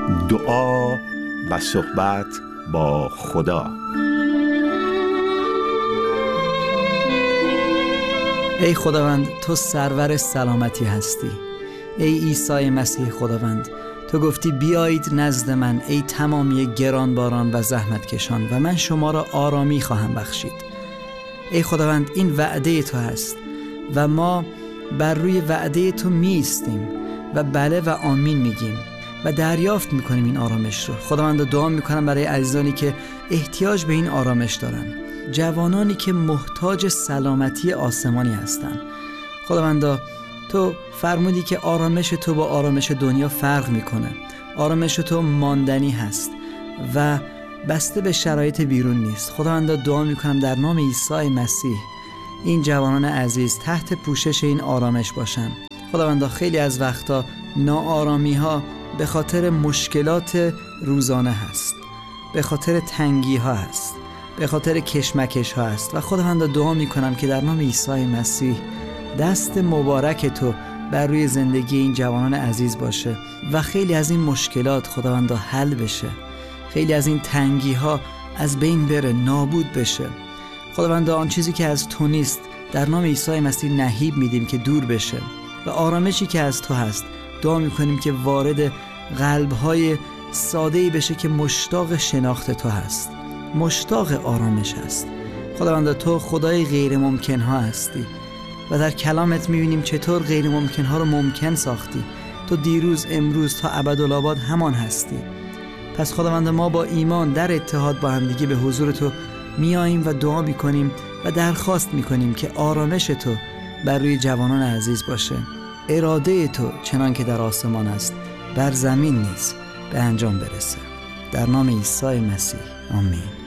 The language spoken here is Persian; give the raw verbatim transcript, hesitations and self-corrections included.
دعا و صحبت با خدا. ای خداوند، تو سرور سلامتی هستی. ای عیسی مسیح خداوند، تو گفتی بیایید نزد من ای تمامی گرانباران و زحمت کشان و من شما را آرامی خواهم بخشید. ای خداوند، این وعده تو هست و ما بر روی وعده تو می ایستیم و بله و آمین میگیم و دریافت میکنیم این آرامش رو. خداوند، دعا میکنم برای عزیزانی که احتیاج به این آرامش دارن، جوانانی که محتاج سلامتی آسمانی هستن. خداوند، تو فرمودی که آرامش تو با آرامش دنیا فرق میکنه. آرامش تو ماندنی هست و بسته به شرایط بیرون نیست. خداوند، دعا میکنم در نام عیسی مسیح این جوانان عزیز تحت پوشش این آرامش باشن. خداوند، خیلی از وقتا ناآرامی ها به خاطر مشکلات روزانه هست، به خاطر تنگی ها هست، به خاطر کشمکش ها هست و خداوند دعا میکنم که در نام عیسی مسیح دست مبارک تو بر روی زندگی این جوانان عزیز باشه و خیلی از این مشکلات خداوند حل بشه، خیلی از این تنگی ها از بین بره، نابود بشه. خداوند، آن چیزی که از تو نیست در نام عیسی مسیح نهیب میدیم که دور بشه و آرامشی که از تو هست دعا میکنیم که وارد قلب‌های ساده‌ای بشه که مشتاق شناخت تو هست، مشتاق آرامش هست. خداوند، تو خدای غیر ممکن ها هستی و در کلامت میبینیم چطور غیر ممکن ها رو ممکن ساختی. تو دیروز، امروز تا ابدالآباد همان هستی. پس خداوند، ما با ایمان در اتحاد با هم دیگه به حضور تو میاییم و دعا میکنیم و درخواست میکنیم که آرامش تو بر روی جوانان عزیز باشه. اراده تو چنان که در آسمان است بر زمین نیز به انجام برسه. در نام عیسی مسیح، آمین.